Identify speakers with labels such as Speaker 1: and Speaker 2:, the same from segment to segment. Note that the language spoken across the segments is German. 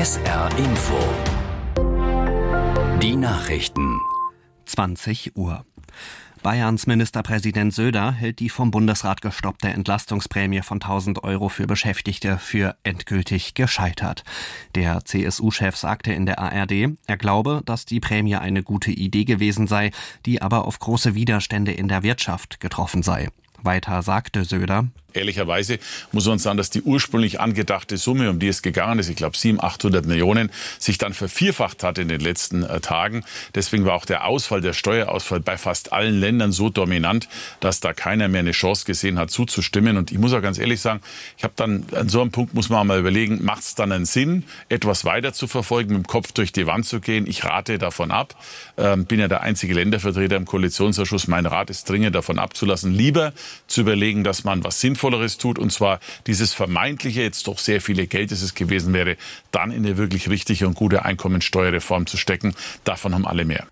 Speaker 1: SR Info. Die Nachrichten.
Speaker 2: 20 Uhr. Bayerns Ministerpräsident Söder hält die vom Bundesrat gestoppte Entlastungsprämie von 1.000 € für Beschäftigte für endgültig gescheitert. Der CSU-Chef sagte in der ARD, er glaube, dass die Prämie eine gute Idee gewesen sei, die aber auf große Widerstände in der Wirtschaft getroffen sei. Weiter sagte Söder:
Speaker 3: Ehrlicherweise muss man sagen, dass die ursprünglich angedachte Summe, um die es gegangen ist, ich glaube 700-800 Millionen, sich dann vervierfacht hat in den letzten Tagen. Deswegen war auch der Steuerausfall bei fast allen Ländern so dominant, dass da keiner mehr eine Chance gesehen hat, zuzustimmen. Und ich muss auch ganz ehrlich sagen, ich habe dann an so einem Punkt muss man mal überlegen, macht es dann einen Sinn, etwas weiter zu verfolgen, mit dem Kopf durch die Wand zu gehen? Ich rate davon ab. Bin ja der einzige Ländervertreter im Koalitionsausschuss. Mein Rat ist dringend davon abzulassen, lieber zu überlegen, dass man was Sinnvolleres tut, und zwar dieses vermeintliche, jetzt doch sehr viele Geld, das es gewesen wäre, dann in eine wirklich richtige und gute Einkommensteuerreform zu stecken. Davon haben alle mehr.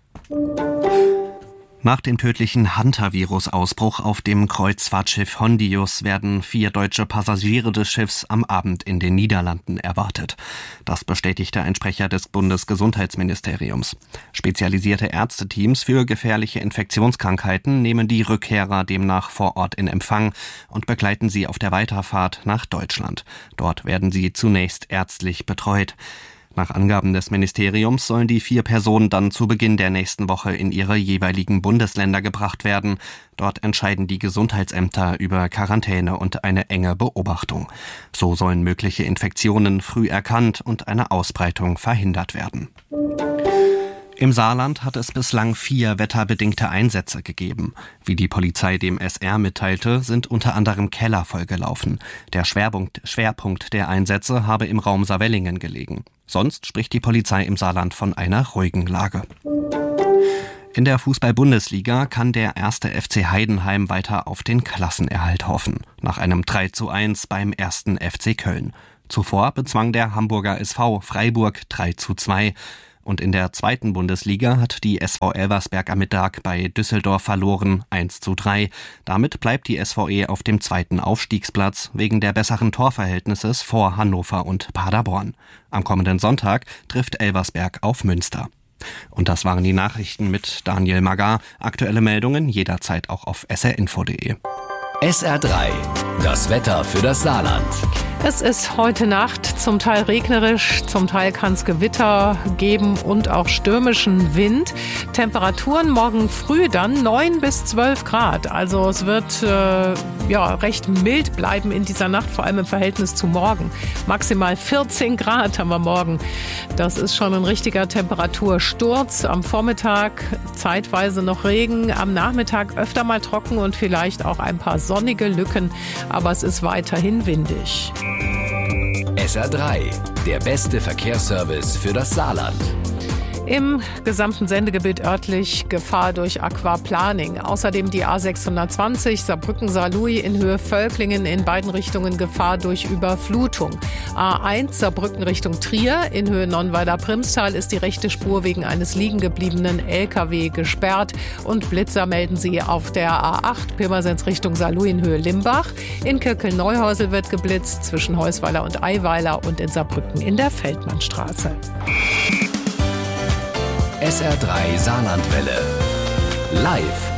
Speaker 2: Nach dem tödlichen Hantavirus-Ausbruch auf dem Kreuzfahrtschiff Hondius werden 4 deutsche Passagiere des Schiffs am Abend in den Niederlanden erwartet. Das bestätigte ein Sprecher des Bundesgesundheitsministeriums. Spezialisierte Ärzteteams für gefährliche Infektionskrankheiten nehmen die Rückkehrer demnach vor Ort in Empfang und begleiten sie auf der Weiterfahrt nach Deutschland. Dort werden sie zunächst ärztlich betreut. Nach Angaben des Ministeriums sollen die 4 Personen dann zu Beginn der nächsten Woche in ihre jeweiligen Bundesländer gebracht werden. Dort entscheiden die Gesundheitsämter über Quarantäne und eine enge Beobachtung. So sollen mögliche Infektionen früh erkannt und eine Ausbreitung verhindert werden. Im Saarland hat es bislang 4 wetterbedingte Einsätze gegeben. Wie die Polizei dem SR mitteilte, sind unter anderem Keller vollgelaufen. Der Schwerpunkt der Einsätze habe im Raum Saarwellingen gelegen. Sonst spricht die Polizei im Saarland von einer ruhigen Lage. In der Fußball-Bundesliga kann der 1. FC Heidenheim weiter auf den Klassenerhalt hoffen. Nach einem 3:1 beim 1. FC Köln. Zuvor bezwang der Hamburger SV Freiburg 3:2. Und in der 2. Bundesliga hat die SV Elversberg am Mittag bei Düsseldorf verloren, 1:3. Damit bleibt die SVE auf dem 2. Aufstiegsplatz wegen der besseren Torverhältnisses vor Hannover und Paderborn. Am kommenden Sonntag trifft Elversberg auf Münster. Und das waren die Nachrichten mit Daniel Magar. Aktuelle Meldungen jederzeit auch auf srinfo.de.
Speaker 1: SR3, das Wetter für das Saarland.
Speaker 4: Es ist heute Nacht zum Teil regnerisch, zum Teil kann es Gewitter geben und auch stürmischen Wind. Temperaturen morgen früh dann 9 bis 12 Grad. Also es wird recht mild bleiben in dieser Nacht, vor allem im Verhältnis zu morgen. Maximal 14 Grad haben wir morgen. Das ist schon ein richtiger Temperatursturz. Am Vormittag zeitweise noch Regen, am Nachmittag öfter mal trocken und vielleicht auch ein paar sonnige Lücken. Aber es ist weiterhin windig.
Speaker 1: SR3, der beste Verkehrsservice für das Saarland.
Speaker 4: Im gesamten Sendegebiet örtlich Gefahr durch Aquaplaning. Außerdem die A620 Saarbrücken-Saarlouis in Höhe Völklingen, in beiden Richtungen Gefahr durch Überflutung. A1 Saarbrücken Richtung Trier in Höhe Nonnweiler-Primstal ist die rechte Spur wegen eines liegen gebliebenen LKW gesperrt. Und Blitzer melden sie auf der A8 Pirmasens Richtung Saarlouis in Höhe Limbach. In Köckel-Neuhäusel wird geblitzt zwischen Heusweiler und Eiweiler und in Saarbrücken in der Feldmannstraße.
Speaker 1: SR3 Saarlandwelle. Live